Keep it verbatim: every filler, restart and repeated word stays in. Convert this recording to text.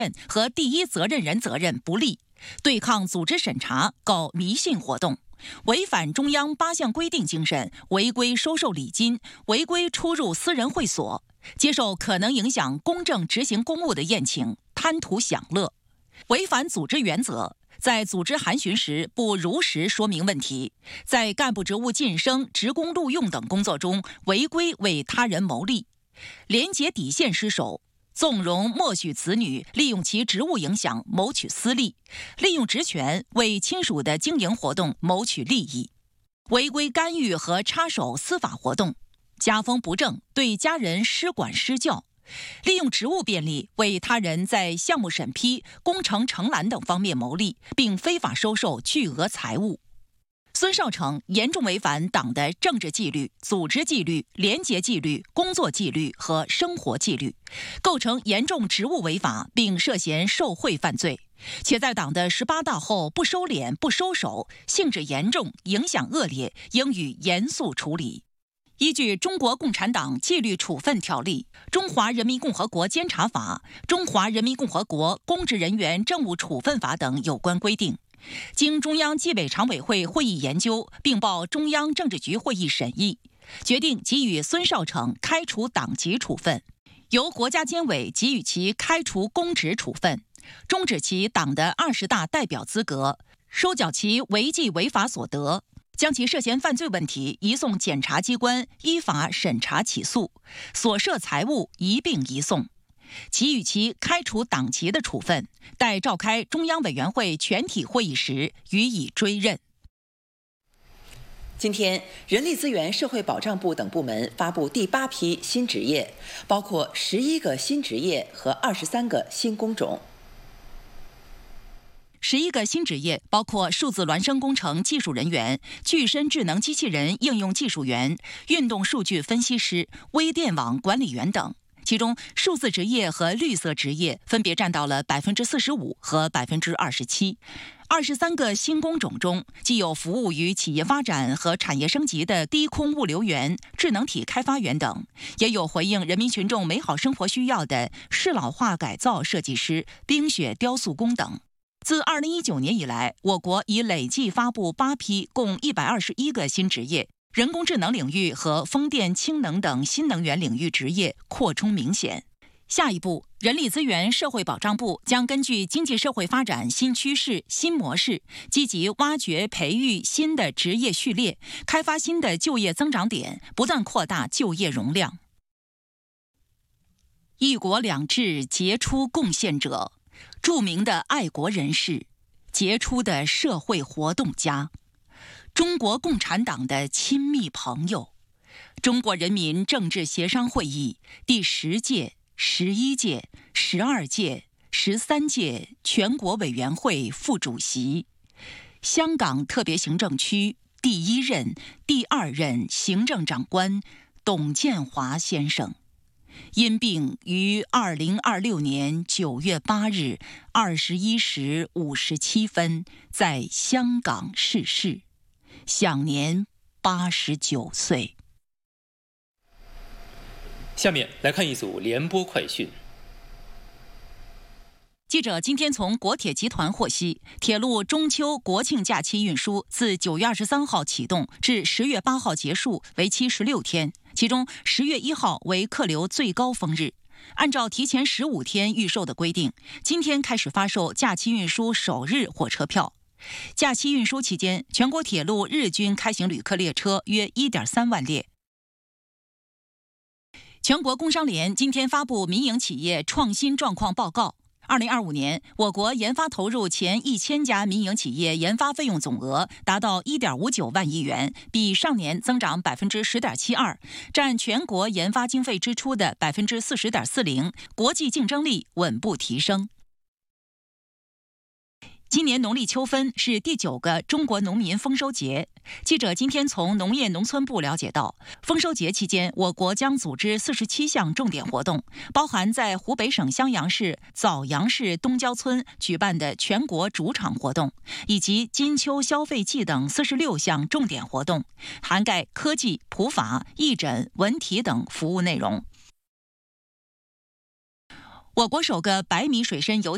和第一责任人责任不力，对抗组织审查，搞迷信活动，违反中央八项规定精神，违规收受礼金，违规出入私人会所，接受可能影响公正执行公务的宴请，贪图享乐，违反组织原则，在组织函询时不如实说明问题，在干部职务晋升、职工录用等工作中违规为他人谋利，廉洁底线失守，纵容默许子女利用其职务影响谋取私利，利用职权为亲属的经营活动谋取利益，违规干预和插手司法活动，家风不正，对家人施管施教，利用职务便利为他人在项目审批、工程承揽等方面谋利，并非法收受巨额财物。孙少成严重违反党的政治纪律、组织纪律、廉洁纪律、工作纪律和生活纪律，构成严重职务违法，并涉嫌受贿犯罪，且在党的十八大后不收敛、不收手，性质严重，影响恶劣，应予严肃处理。依据《中国共产党纪律处分条例》、《中华人民共和国监察法》、《中华人民共和国公职人员政务处分法》等有关规定，经中央纪委常委会会议研究，并报中央政治局会议审议，决定给予孙少成开除党籍处分，由国家监委给予其开除公职处分，终止其党的二十大代表资格，收缴其违纪违法所得，将其涉嫌犯罪问题移送检察机关依法审查起诉，所涉财物一并移送，给予其开除党籍的处分，待召开中央委员会全体会议时予以追认。 今天，人力资源社会保障部等部门发布第八批新职业，包括十一个新职业和二十三个新工种。 十一个新职业包括数字孪生工程技术人员、具身智能机器人应用技术员、运动数据分析师、微电网管理员等。其中，数字职业和绿色职业分别占到了百分之四十五和百分之二十七。二十三个新工种中，既有服务于企业发展和产业升级的低空物流员、智能体开发员等，也有回应人民群众美好生活需要的适老化改造设计师、冰雪雕塑工等。自二零一九年以来，我国已累计发布八批共一百二十一个新职业，人工智能领域和风电、氢能等新能源领域职业扩充明显。下一步，人力资源社会保障部将根据经济社会发展新趋势、新模式，积极挖掘培育新的职业序列，开发新的就业增长点，不断扩大就业容量。一国两制杰出贡献者，著名的爱国人士，杰出的社会活动家，中国共产党的亲密朋友，中国人民政治协商会议第十届、十一届、十二届、十三届全国委员会副主席，香港特别行政区第一任、第二任行政长官董建华先生，因病于二零二六年九月八日二十一时五十七分在香港逝世，享年八十九岁。 下面来看一组联播快讯。 记者今天从国铁集团获悉，铁路中秋国庆假期运输自九月二十三号启动至十月八号结束，为期十六天。其中十月一号为客流最高峰日。按照提前十五天预售的规定，今天开始发售假期运输首日火车票。假期运输期间，全国铁路日均开行旅客列车约 一点三万列。全国工商联今天发布民营企业创新状况报告。二零二五年，我国研发投入前一千家民营企业研发费用总额达到一点五九万亿元，比上年增长百分之十点七二，占全国研发经费支出的百分之四十点四零，国际竞争力稳步提升。今年农历秋分是第九个中国农民丰收节。记者今天从农业农村部了解到，丰收节期间，我国将组织四十七项重点活动，包含在湖北省襄阳市枣阳市东郊村举办的全国主场活动，以及金秋消费季等四十六项重点活动，涵盖科技、普法、义诊、文体等服务内容。我国首个百米水深游